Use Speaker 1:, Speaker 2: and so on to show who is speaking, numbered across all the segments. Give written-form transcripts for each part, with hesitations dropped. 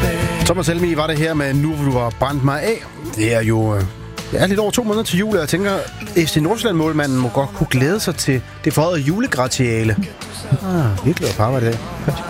Speaker 1: Thomas Helmig var det her med Nu hvor du har brændt mig af. Det er jo lidt over 2 måneder til jul, og jeg tænker, FC Nordsjælland-målmanden må godt kunne glæde sig til det forhøjede julegratiale. Virkelig på arbejde i dag.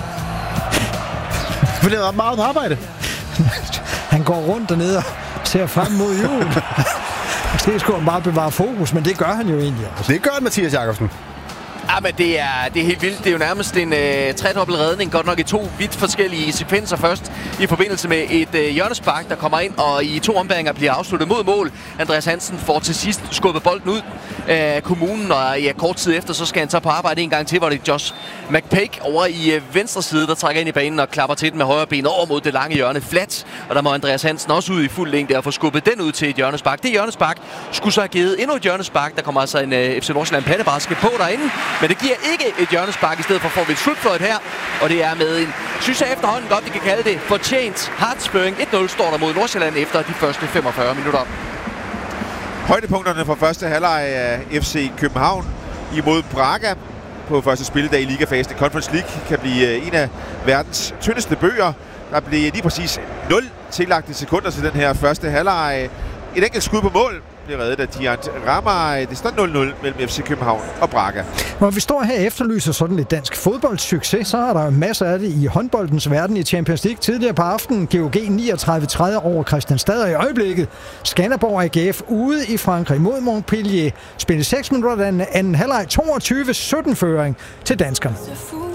Speaker 1: For det er meget på arbejde.
Speaker 2: Han går rundt dernede og ser frem mod jul. Måske skulle han bare bevare fokus, men det gør han jo egentlig også.
Speaker 1: Det gør han, Mathias Jakobsen.
Speaker 3: Ja, men det er helt vildt. Det er jo nærmest en tredobbelt redning. Godt nok i 2 vidt forskellige sekvenser først. I forbindelse med et hjørnespark, der kommer ind, og i 2 ombæringer bliver afsluttet mod mål. Andreas Hansen får til sidst skubbet bolden ud af kommunen, og kort tid efter, så skal han så på arbejde en gang til, hvor det er Josh McPake over i venstre side, der trækker ind i banen og klapper til den med højre ben over mod det lange hjørne flat. Og der må Andreas Hansen også ud i fuld længde og få skubbet den ud til et hjørnespark. Det hjørnespark skulle så have givet endnu et hjørnespark. Der kommer altså en FC Nordsjælland pattebaske på derinde. Men det giver ikke et hjørnespark. I stedet for får vi et slutfløjt her. Og det er med en, synes jeg efterhånden godt, vi kan kalde det, fortjent hardspørring. 1-0 står der mod Nordsjælland efter de første 45 minutter.
Speaker 4: Højdepunkterne fra første halvleg af FC København imod Braga på første spilledag i ligafasen i Conference League kan blive en af verdens tyndeste bøger. Der blev lige præcis 0 tillagte sekunder til den her første halvleg. Et enkelt skud på mål bliver reddet af Diant Ramay. Det står 0-0 mellem FC København og Braga.
Speaker 2: Når vi står her og efterlyser sådan lidt dansk fodboldsucces, så er der masser af det i håndboldens verden i Champions League. Tidligere på aftenen GOG 39-30 over Kristianstad, og i øjeblikket Skanderborg AGF ude i Frankrig mod Montpellier. Spillet 6 minutter af anden halvleg, 22-17 føring til danskerne.